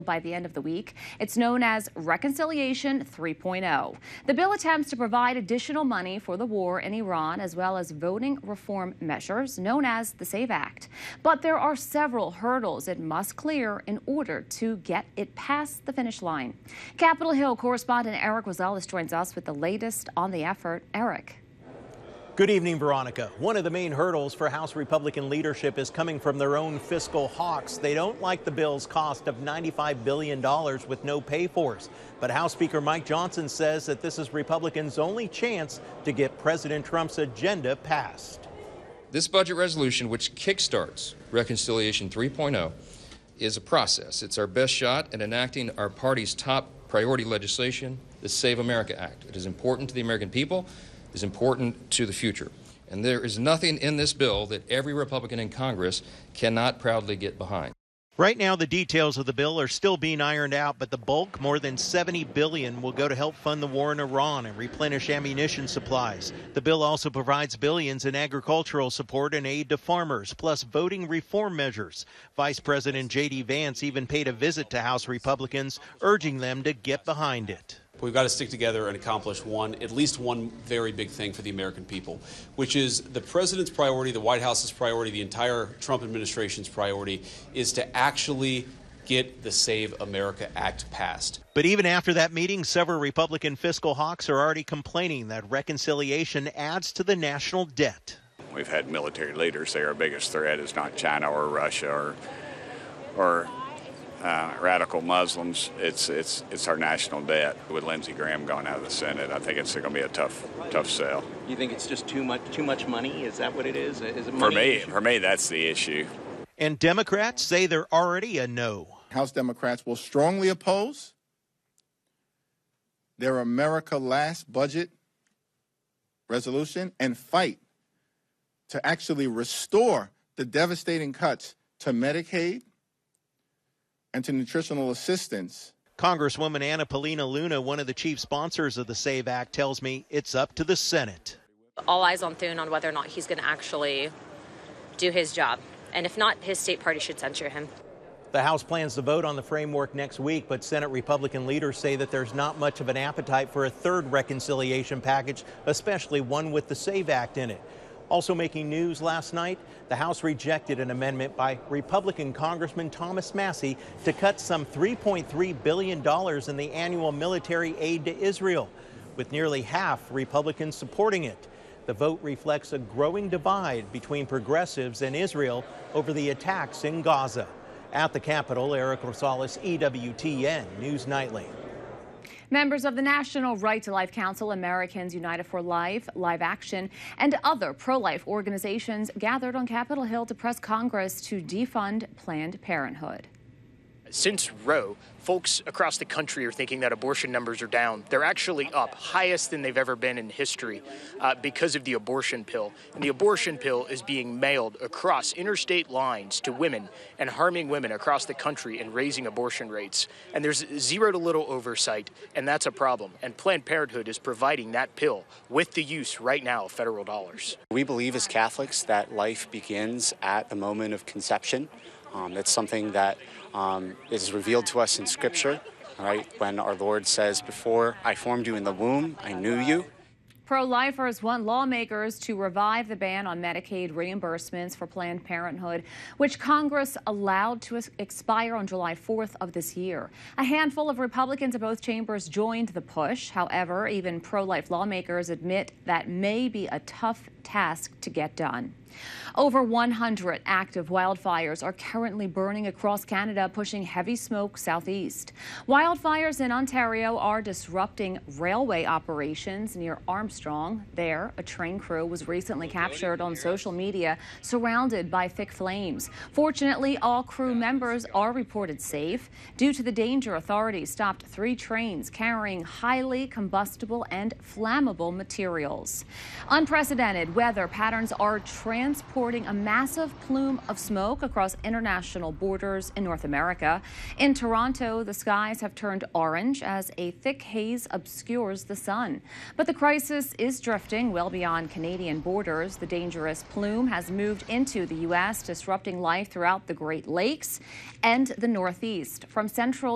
by the end of the week. It's known as Reconciliation 3.0. The bill attempts to provide additional money for the war in Iran, as well as voting reform measures known as the SAVE Act. But there are several hurdles it must clear in order to get it past the finish line. Capitol Hill correspondent Eric Rosales joins us with the latest on the effort. Eric. Good evening, Veronica. One of the main hurdles for House Republican leadership is coming from their own fiscal hawks. They don't like the bill's cost of $95 billion with no pay-fors. But House Speaker Mike Johnson says that this is Republicans' only chance to get President Trump's agenda passed. This budget resolution, which kickstarts Reconciliation 3.0, is a process. It's our best shot at enacting our party's top priority legislation, the Save America Act. It is important to the American people. Is important to the future. And there is nothing in this bill that every Republican in Congress cannot proudly get behind. Right now, the details of the bill are still being ironed out, but the bulk, more than $70 billion, will go to help fund the war in Iran and replenish ammunition supplies. The bill also provides billions in agricultural support and aid to farmers, plus voting reform measures. Vice President J.D. Vance even paid a visit to House Republicans, urging them to get behind it. We've got to stick together and accomplish at least one very big thing for the American people, which is the president's priority, the White House's priority, the entire Trump administration's priority is to actually get the Save America Act passed. But even after that meeting, several Republican fiscal hawks are already complaining that reconciliation adds to the national debt. We've had military leaders say our biggest threat is not China or Russia or radical Muslims. It's our national debt. With Lindsey Graham going out of the Senate, I think it's going to be a tough sell. You think it's just too much money? Is that what it is? Is it money? For me, that's the issue. And Democrats say they're already a no. House Democrats will strongly oppose their America Last budget resolution and fight to actually restore the devastating cuts to Medicaid and to nutritional assistance. Congresswoman Anna Paulina Luna, one of the chief sponsors of the SAVE Act, tells me it's up to the Senate. All eyes on Thune on whether or not he's going to actually do his job. And if not, his state party should censure him. The House plans to vote on the framework next week, but Senate Republican leaders say that there's not much of an appetite for a third reconciliation package, especially one with the SAVE Act in it. Also making news last night, the House rejected an amendment by Republican Congressman Thomas Massie to cut some $3.3 billion in the annual military aid to Israel, with nearly half Republicans supporting it. The vote reflects a growing divide between progressives and Israel over the attacks in Gaza. At the Capitol, Eric Rosales, EWTN News Nightly. Members of the National Right to Life Council, Americans United for Life, Live Action, and other pro-life organizations gathered on Capitol Hill to press Congress to defund Planned Parenthood. Since Roe, folks across the country are thinking that abortion numbers are down. They're actually up, highest than they've ever been in history because of the abortion pill. And the abortion pill is being mailed across interstate lines to women and harming women across the country and raising abortion rates. And there's zero to little oversight, and that's a problem. And Planned Parenthood is providing that pill with the use right now of federal dollars. We believe as Catholics that life begins at the moment of conception. That's something that is revealed to us in Scripture, right? When our Lord says, "Before I formed you in the womb, I knew you." Pro-lifers want lawmakers to revive the ban on Medicaid reimbursements for Planned Parenthood, which Congress allowed to expire on July 4th of this year. A handful of Republicans in both chambers joined the push. However, even pro-life lawmakers admit that may be a tough task to get done. Over 100 active wildfires are currently burning across Canada, pushing heavy smoke southeast. Wildfires in Ontario are disrupting railway operations near Armstrong. There, a train crew was recently captured on social media, surrounded by thick flames. Fortunately, all crew members are reported safe. Due to the danger, authorities stopped 3 trains carrying highly combustible and flammable materials. Unprecedented weather patterns are transporting a massive plume of smoke across international borders in North America. In Toronto, the skies have turned orange as a thick haze obscures the sun. But the crisis is drifting well beyond Canadian borders. The dangerous plume has moved into the U.S., disrupting life throughout the Great Lakes and the Northeast. From central